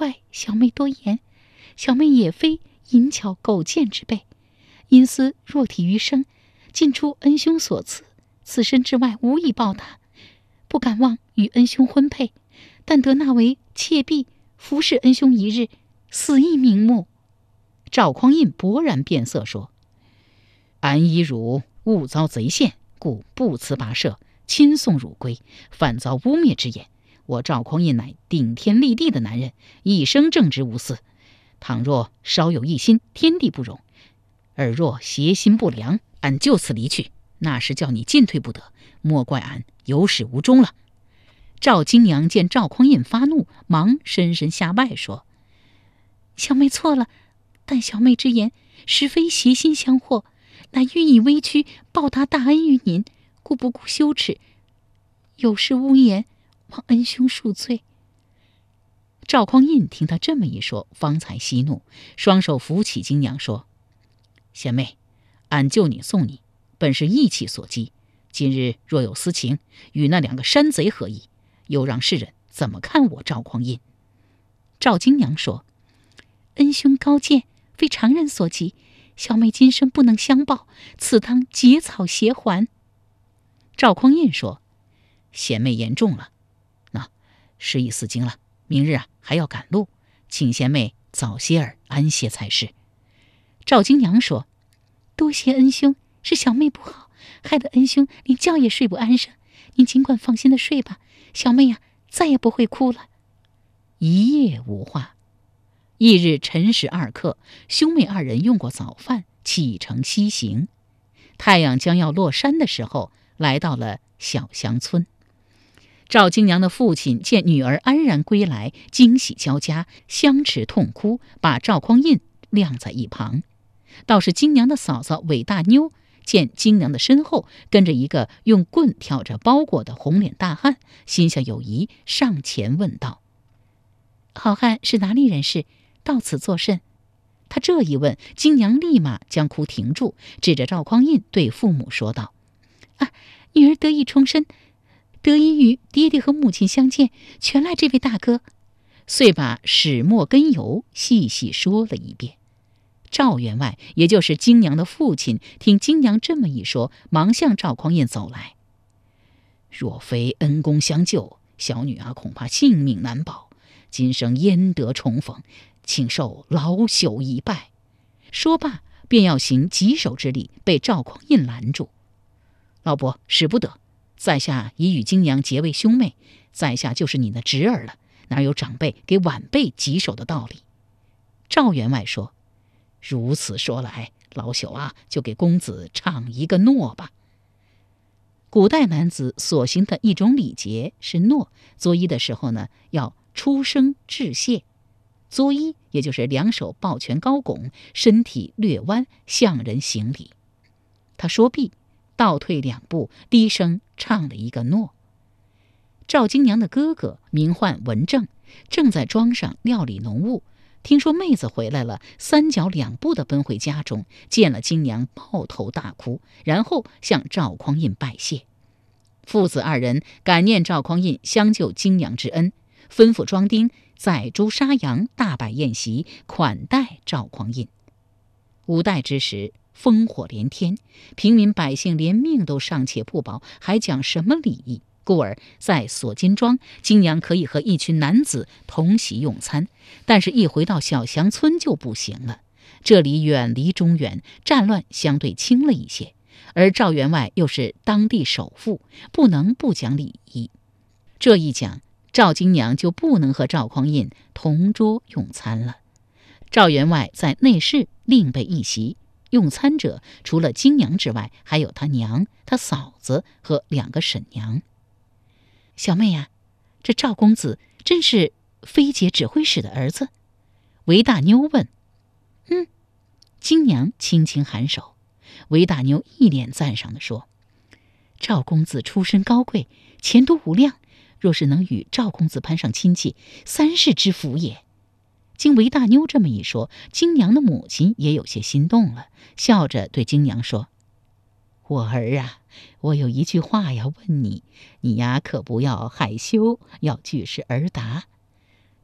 怪小妹多言，小妹也非淫巧苟贱之辈，因思若体余生，尽出恩兄所赐，此身之外无以报答，不敢望与恩兄婚配，但得纳为妾婢，服侍恩兄一日，死亦瞑目。 赵匡胤勃然变色说：俺以汝误遭贼陷，故不辞跋涉，亲送汝归，反遭污蔑之言。我赵匡胤乃顶天立地的男人，一生正直无私，倘若稍有异心，天地不容。尔若邪心不良，俺就此离去，那时叫你进退不得，莫怪俺有始无终了。赵京娘见赵匡胤发怒，忙深深下拜说： 小妹错了，但小妹之言实非邪心相惑，乃欲以微躯报答大恩于您，故不顾羞耻，有失污言，望恩兄恕罪。 赵匡胤听他这么一说，方才息怒，双手扶起京娘说：贤妹，俺救你送你，本是义气所激，今日若有私情，与那两个山贼何异？又让世人怎么看我赵匡胤？ 赵京娘说：恩兄高见，非常人所及，小妹今生不能相报，此当结草携还。 赵匡胤说：贤妹言重了，那时已4更了，明日还要赶路，请贤妹早些儿安歇才是。 赵京娘说：多谢恩兄，是小妹不好，害得恩兄连觉也睡不安生，您尽管放心的睡吧，小妹再也不会哭了。 一夜无话。翌日辰时2刻，兄妹2人用过早饭，启程西行。太阳将要落山的时候，来到了小乡村。赵京娘的父亲见女儿安然归来，惊喜交加，相持痛哭，把赵匡胤晾在一旁。倒是京娘的嫂嫂韦大妞见京娘的身后跟着一个用棍挑着包裹的红脸大汉，心下有疑，上前问道： 好汉是哪里人士？到此作甚？ 他这一问，京娘立马将哭停住，指着赵匡胤对父母说道： 女儿得以重生，得以与爹爹和母亲相见，全赖这位大哥。 遂把始末根由细细说了一遍。赵员外，也就是京娘的父亲，听京娘这么一说，忙向赵匡胤走来。若非恩公相救，小女恐怕性命难保，今生焉得重逢，请受老朽一拜。说罢便要行棘手之礼，被赵匡胤拦住。老伯，使不得，在下已与京娘结为兄妹，在下就是你的侄儿了，哪有长辈给晚辈棘手的道理？赵员外说：如此说来，老朽就给公子唱一个诺吧。古代男子所行的一种礼节是诺，作揖的时候呢，要出声致谢。作揖也就是2手抱拳高拱，身体略弯，向人行礼。他说毕，倒退2步，低声唱了一个诺。赵京娘的哥哥名唤文正，正在庄上料理农务，听说妹子回来了，3脚2步的奔回家中，见了京娘，抱头大哭，然后向赵匡胤拜谢。父子2人感念赵匡胤相救京娘之恩，吩咐庄丁宰猪杀羊，大摆宴席款待赵匡胤。5代之时，烽火连天，平民百姓连命都尚且不保，还讲什么礼义？故而在锁金庄，京娘可以和一群男子同席用餐，但是一回到小乡村就不行了。这里远离中原，战乱相对轻了一些，而赵员外又是当地首富，不能不讲礼仪。这一讲，赵京娘就不能和赵匡胤同桌用餐了。赵员外在内室另备一席，用餐者除了京娘之外，还有他娘、他嫂子和2个婶娘。 小妹这赵公子真是飞节指挥使的儿子？ 韦大妞问。 京娘轻轻颔首。 韦大妞一脸赞赏地说： 赵公子出身高贵，前途无量，若是能与赵公子攀上亲戚，3世之福也。 经韦大妞这么一说，京娘的母亲也有些心动了，笑着对京娘说：我儿我有一句话要问你，你可不要害羞，要据实而答。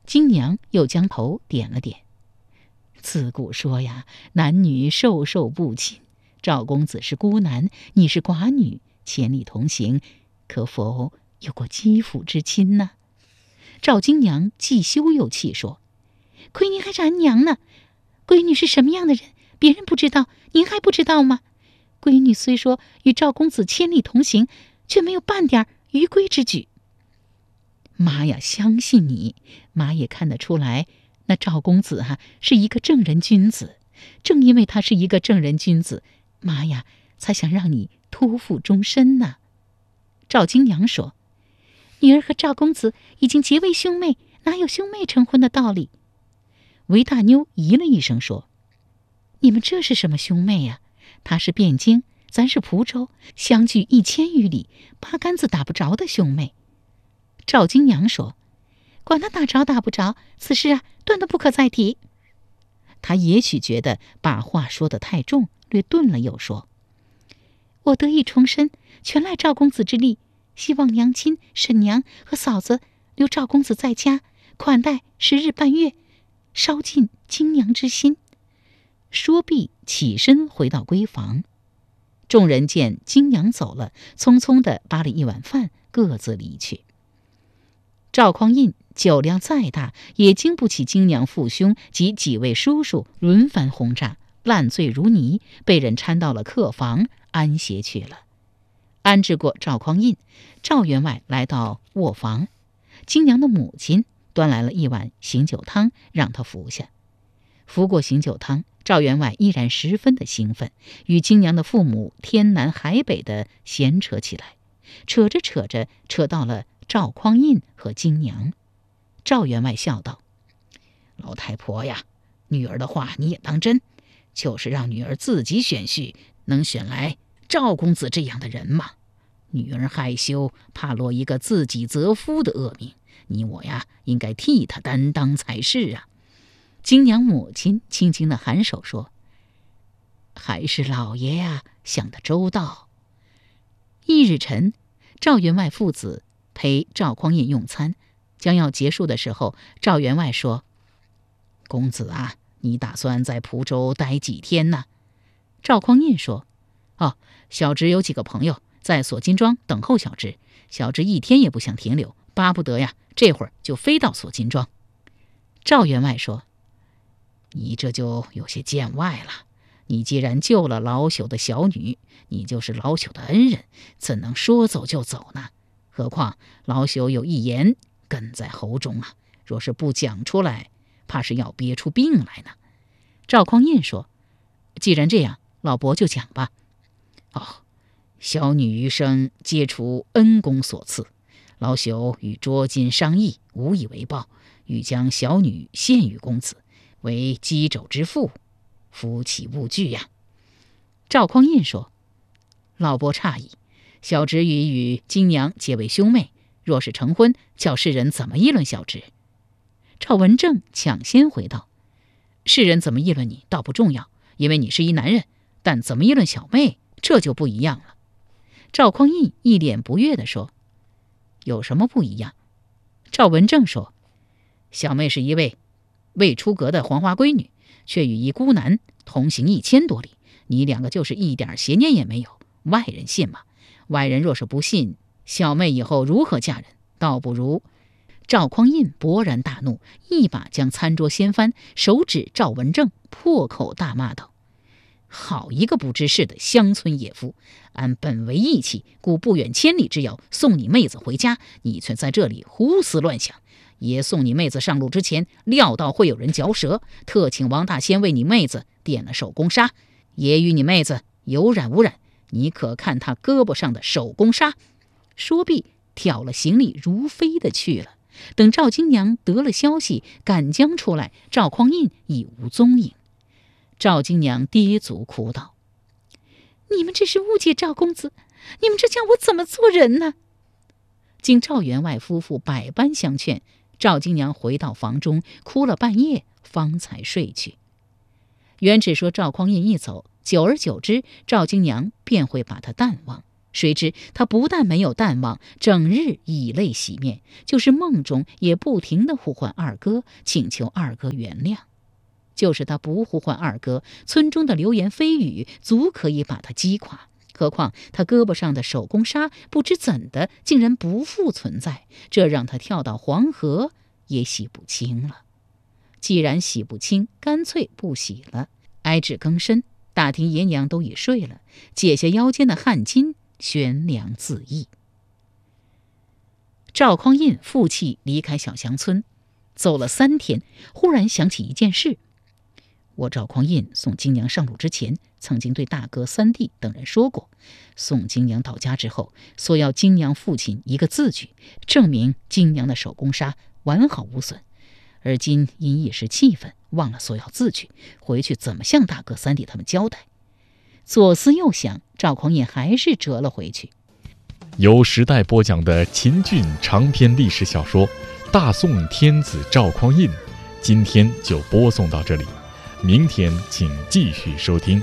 金娘又将头点了点。自古说呀，男女授受不亲。赵公子是孤男，你是寡女，千里同行，可否有过肌肤之亲呢？赵金娘既羞又气说：“亏您还是娘呢！闺女是什么样的人，别人不知道，您还不知道吗？闺女虽说与赵公子千里同行，却没有半点逾规之举。”妈呀，相信你，妈也看得出来，那赵公子是一个正人君子。正因为他是一个正人君子，妈呀，才想让你托付终身呢。赵金娘说：“女儿和赵公子已经结为兄妹，哪有兄妹成婚的道理？”韦大妞咦了一声说：“你们这是什么兄妹呀？他是汴京，咱是蒲州，相距1000余里，八竿子打不着的兄妹。”赵金娘说：“管他打着打不着，此事断得不可再提。”他也许觉得把话说得太重，略顿了又说：“我得以重申，全赖赵公子之力，希望娘亲、婶娘和嫂子留赵公子在家，款待10日半月，烧尽金娘之心。”说毕，起身回到闺房。众人见金娘走了，匆匆地扒了一碗饭，各自离去。赵匡胤酒量再大，也经不起金娘父兄及几位叔叔轮番轰炸，烂醉如泥，被人搀到了客房安歇去了。安置过赵匡胤，赵员外来到卧房，金娘的母亲端来了一碗醒酒汤，让他服下。服过醒酒汤，赵员外依然十分的兴奋，与金娘的父母天南海北的闲扯起来，扯着扯着，扯到了赵匡胤和金娘。赵员外笑道：“老太婆呀，女儿的话你也当真，就是让女儿自己选婿，能选来赵公子这样的人吗？女儿害羞，怕落一个自己择夫的恶名，你我应该替她担当才是啊。”金娘母亲轻轻地颔首说：“还是老爷想得周到。”翌日晨，赵员外父子陪赵匡胤用餐，将要结束的时候，赵员外说：“公子你打算在蒲州待几天呢？”赵匡胤说：“小侄有几个朋友在锁金庄等候小侄，小侄一天也不想停留，巴不得这会儿就飞到锁金庄。”赵员外说：“你这就有些见外了。你既然救了老朽的小女，你就是老朽的恩人，怎能说走就走呢？何况老朽有一言梗在喉中若是不讲出来，怕是要憋出病来呢。”赵匡胤说：“既然这样，老伯就讲吧。”小女余生皆除恩公所赐，老朽与捉金商议，无以为报，欲将小女献与公子，为鸡肘之妇，夫岂勿惧呀？赵匡胤说：“老伯诧异，小侄已与金娘结为兄妹，若是成婚，叫世人怎么议论小侄？”赵文正抢先回道：“世人怎么议论你倒不重要，因为你是一男人，但怎么议论小妹，这就不一样了。”赵匡胤一脸不悦地说：“有什么不一样？”赵文正说：“小妹是一位未出阁的黄花闺女，却与一孤男同行1000多里，你两个就是一点邪念也没有，外人信吗？外人若是不信，小妹以后如何嫁人？倒不如……”赵匡胤勃然大怒，一把将餐桌掀翻，手指赵文正，破口大骂道：“好一个不知事的乡村野夫！按本为义气，故不远千里之遥送你妹子回家，你却在这里胡思乱想。爷送你妹子上路之前，料到会有人嚼舌，特请王大仙为你妹子点了手工纱。爷与你妹子有染无染，你可看他胳膊上的手工纱。”说毕，挑了行李如飞的去了。等赵金娘得了消息，赶将出来，赵匡胤已无踪影。赵金娘跌足哭道：“你们这是误解赵公子，你们这叫我怎么做人呢？”经赵员外夫妇百般相劝，赵金娘回到房中，哭了半夜，方才睡去。原只说赵匡胤一走，久而久之，赵金娘便会把他淡忘。 谁知他不但没有淡忘，整日以泪洗面，就是梦中也不停地呼唤二哥，请求二哥原谅。就是他不呼唤二哥，村中的流言蜚语足可以把他击垮。何况他胳膊上的手工纱不知怎的竟然不复存在，这让他跳到黄河也洗不清了。既然洗不清，干脆不洗了。挨至更深，大厅爷娘都已睡了，解下腰间的汗巾，悬梁自缢。赵匡胤负气离开小乡村，走了3天，忽然想起一件事。我赵匡胤送金娘上路之前，曾经对大哥、三弟等人说过，送金娘到家之后，索要金娘父亲一个字据，证明金娘的手工纱完好无损。而今因一时气愤，忘了索要字据，回去怎么向大哥、三弟他们交代？左思右想，赵匡胤还是折了回去。 由时代播讲的秦俊长篇历史小说《大宋天子赵匡胤》，今天就播送到这里，明天请继续收听。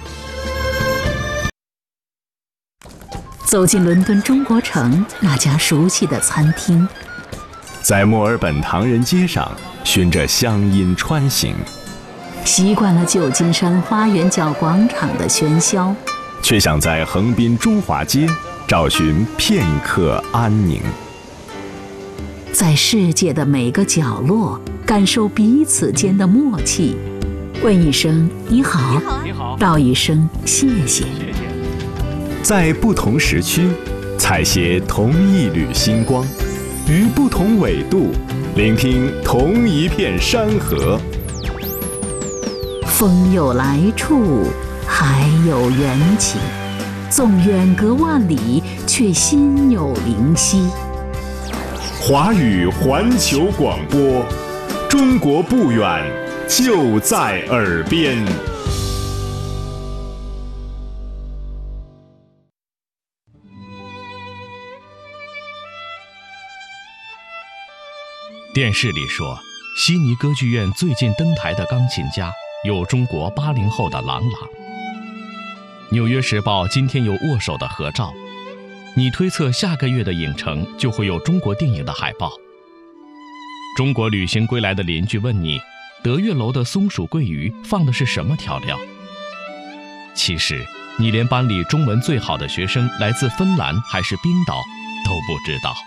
走进伦敦中国城那家熟悉的餐厅， 在墨尔本唐人街上循着乡音穿行， 习惯了旧金山花园角广场的喧嚣， 却想在横滨中华街找寻片刻安宁。 在世界的每个角落感受彼此间的默契，问一声你好，道一声谢谢。 在不同时区采撷同一缕星光，于不同纬度聆听同一片山河。 风有来处，海有缘起，纵远隔万里，却心有灵犀。 华语环球广播，中国不远，就在耳边。 电视里说，悉尼歌剧院最近登台的钢琴家有中国80后的郎朗。纽约时报今天有握手的合照，你推测下个月的影城就会有中国电影的海报。中国旅行归来的邻居问你，德月楼的松鼠桂鱼放的是什么调料？其实你连班里中文最好的学生来自芬兰还是冰岛都不知道。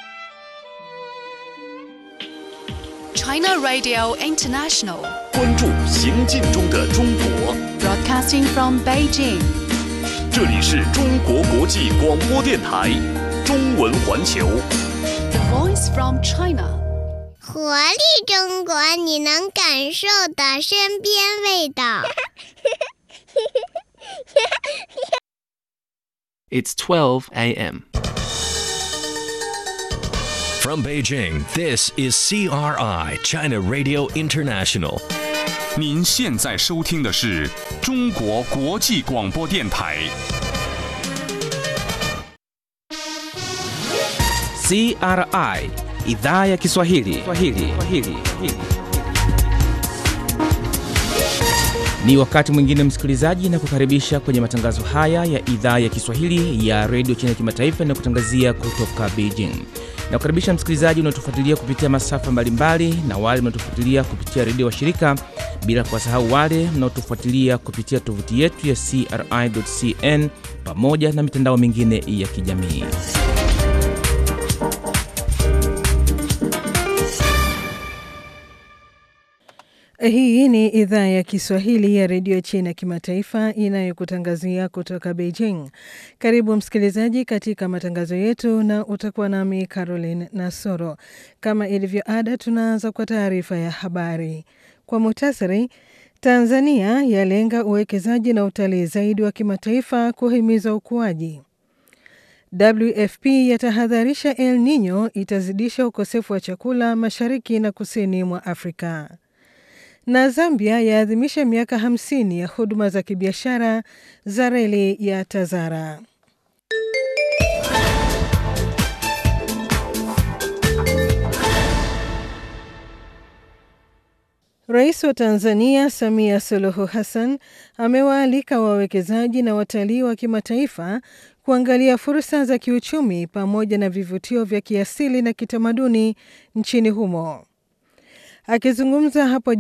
China Radio International， 关注行进中的中国。 Broadcasting from Beijing， 这里是中国国际广播电台中文环球。 The Voice from China， 活力中国，你能感受的身边味道。 It's 12 a.m. From Beijing, this is CRI, China Radio International. 您现在收听的是中国国际广播电台。 CRI, Idhaa ya Kiswahili. Ni wakati mwingine msikilizaji, na kukaribisha kwenye matangazo haya ya idhaa ya Kiswahili ya Radio China Kimataifa na kutangazia kutoka Beijing. Na kukaribisha msikilizaji unaotufuatilia kupitia masafa mbalimbali na wale mnaotufuatilia kupitia redio washirika, bila kuwasahau wale mnaotufuatilia kupitia tovuti yetu ya CRI.cn pamoja na mitandao mingine ya kijamii. Hii ni idhaa ya Kiswahili ya redio China Kimataifa inayokutangazia kutoka Beijing. Karibu msikilizaji katika matangazo yetu, na utakuwa nami Caroline Nasoro. Kama ilivyo ada, tunaanza kwa taarifa ya habari. Kwa muhtasari, Tanzania yalenga uwekezaji na utalii zaidi wa kimataifa kuhimiza ukuaji. WFP yatahadharisha El Nino itazidisha ukosefu wa chakula mashariki na kusini mwa Afrika. Na Zambia yaadhimisha miaka 50 ya huduma za kibiashara za reli ya Tazara. Rais wa Tanzania Samia Suluhu Hassan amewaalika wawekezaji na watalii wa kimataifa kuangalia fursa za kiuchumi pamoja na vivutio vya kiasili na kitamaduni nchini humo. Akizungumza hapo